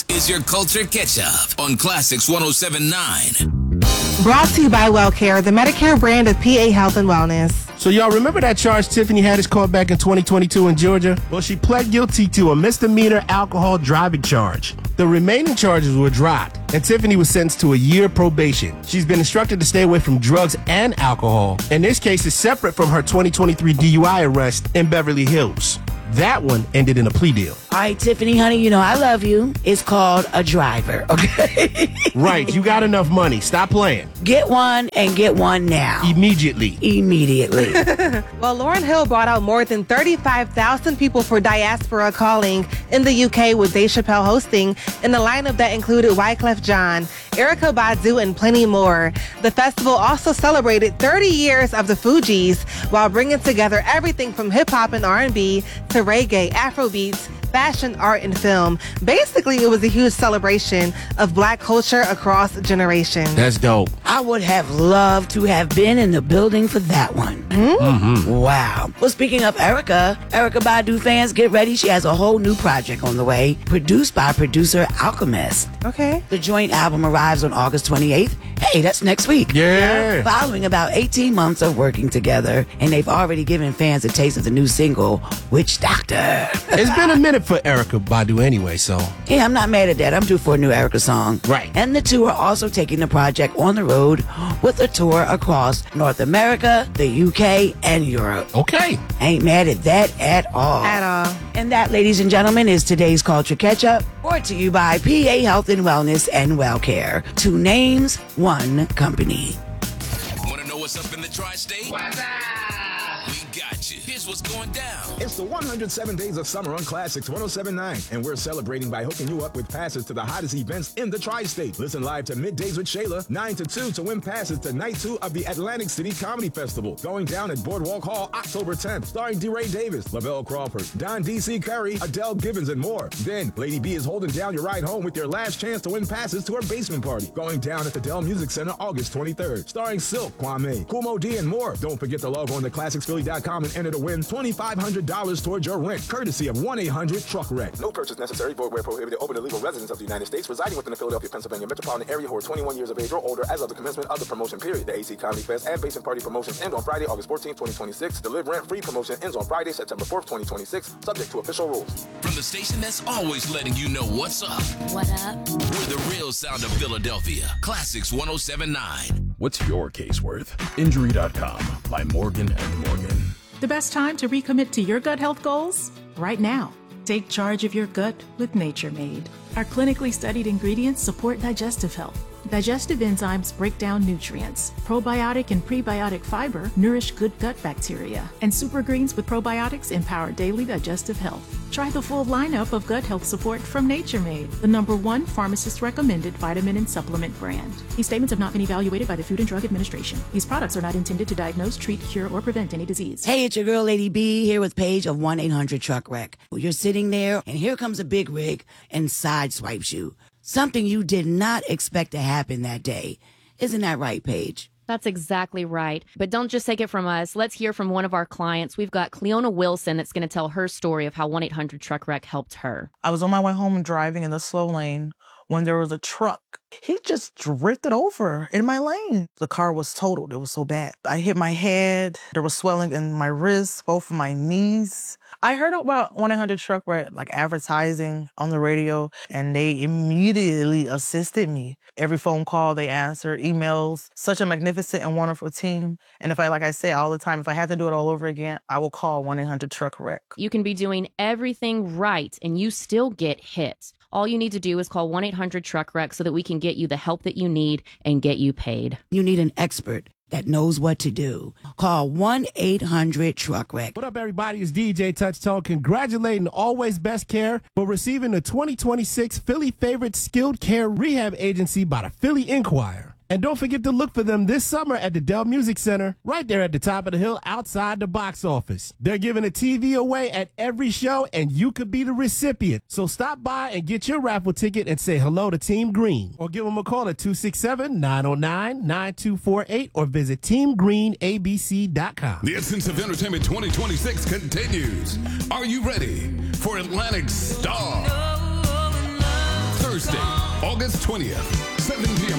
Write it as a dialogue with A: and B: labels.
A: is your Culture Catch-Up on Classics 107.9.
B: Brought to you by WellCare, the Medicare brand of PA Health and Wellness.
C: So y'all remember that charge Tiffany Haddish caught back in 2022 in Georgia? Well, she pled guilty to a misdemeanor alcohol driving charge. The remaining charges were dropped, and Tiffany was sentenced to a year probation. She's been instructed to stay away from drugs and alcohol, and this case is separate from her 2023 DUI arrest in Beverly Hills. That one ended in a plea deal.
D: All right, Tiffany, honey, you know I love you. It's called a driver, okay?
C: Right, you got enough money. Stop playing.
D: Get one and get one now.
C: Immediately.
B: Well, Lauryn Hill brought out more than 35,000 people for Diaspora Calling in the UK with Dave Chappelle hosting, and the lineup that included Wyclef Jean, Erykah Badu, and plenty more. The festival also celebrated 30 years of the Fugees while bringing together everything from hip-hop and R&B to reggae, Afrobeats, fashion, art, and film. Basically, it was a huge celebration of Black culture across generations.
C: That's dope.
D: I would have loved to have been in the building for that one.
C: Mm-hmm.
D: Wow. Well, speaking of Erykah Badu fans, get ready. She has a whole new project on the way, produced by producer Alchemist.
B: Okay.
D: The joint album arrives on August 28th. Hey, that's next week.
C: Yeah.
D: Following about 18 months of working together, and they've already given fans a taste of the new single, Witch Doctor.
C: It's been a minute for Erykah Badu anyway, so.
D: Yeah, I'm not mad at that. I'm due for a new Erykah song.
C: Right.
D: And the two are also taking the project on the road with a tour across North America, the UK, and Europe.
C: Okay.
D: Ain't mad at that at all.
B: At all.
D: And that, ladies and gentlemen, is today's Culture Catch-Up, brought to you by PA Health and Wellness and WellCare. 2 names, 1 company.
A: Want to know what's up in the tri-state? What's up? We got you. Here's what's going down.
E: It's the 107 Days of Summer on Classics 107.9, and we're celebrating by hooking you up with passes to the hottest events in the tri-state. Listen live to Middays with Shayla, 9 to 2 to win passes to Night 2 of the Atlantic City Comedy Festival, going down at Boardwalk Hall October 10th, starring DeRay Davis, Lavelle Crawford, Don D.C. Curry, Adele Gibbons, and more. Then, Lady B is holding down your ride home with your last chance to win passes to her basement party, going down at the Dell Music Center August 23rd, starring Silk, Kwame, Kumo D, and more. Don't forget to log on to ClassicsPhilly.com and enter to win $2,500 towards your rent, courtesy of 1-800-TRUCK-WRECK. No purchase necessary. Void where prohibited. Open to legal residents of the United States residing within the Philadelphia, Pennsylvania metropolitan area who are 21 years of age or older as of the commencement of the promotion period. The AC Comedy Fest and Basement Party promotions end on Friday, August 14th, 2026. The Live Rent Free promotion ends on Friday, September 4th, 2026, subject to official rules.
A: From the station that's always letting you know what's up.
F: What up?
A: We're the real sound of Philadelphia. Classics 107.9.
G: What's your case worth? Injury.com by Morgan & Morgan.
H: The best time to recommit to your gut health goals? Right now. Take charge of your gut with Nature Made. Our clinically studied ingredients support digestive health. Digestive enzymes break down nutrients. Probiotic and prebiotic fiber nourish good gut bacteria. And super greens with probiotics empower daily digestive health. Try the full lineup of gut health support from Nature Made, the #1 pharmacist-recommended vitamin and supplement brand. These statements have not been evaluated by the Food and Drug Administration. These products are not intended to diagnose, treat, cure, or prevent any disease.
D: Hey, it's your girl, Lady B, here with Paige of 1-800-TRUCK-WRECK. You're sitting there, and here comes a big rig and sideswipes you. Something you did not expect to happen that day. Isn't that right, Paige?
F: That's exactly right. But don't just take it from us. Let's hear from one of our clients. We've got Cleona Wilson that's going to tell her story of how 1-800-TRUCK-WRECK helped her.
I: I was on my way home driving in the slow lane when there was a truck. He just drifted over in my lane. The car was totaled. It was so bad. I hit my head. There was swelling in my wrists, both of my knees. I heard about 1-800-TRUCK-WRECK, like advertising on the radio, and they immediately assisted me. Every phone call they answered, emails, such a magnificent and wonderful team. And if I, like I say all the time, if I had to do it all over again, I will call 1-800-TRUCK-WRECK.
F: You can be doing everything right and you still get hit. All you need to do is call 1-800-TRUCK-WRECK so that we can get you the help that you need and get you paid.
D: You need an expert that knows what to do. Call 1-800-TRUCK-WRECK.
C: What up, everybody? It's DJ Touch Tone congratulating Always Best Care for receiving the 2026 Philly Favorite Skilled Care Rehab Agency by the Philly Inquirer. And don't forget to look for them this summer at the Dell Music Center, right there at the top of the hill outside the box office. They're giving a TV away at every show, and you could be the recipient. So stop by and get your raffle ticket and say hello to Team Green. Or give them a call at 267-909-9248 or visit teamgreenabc.com.
J: The Essence of Entertainment 2026 continues. Are you ready for Atlantic Star? Thursday, August 20th, 7 p.m.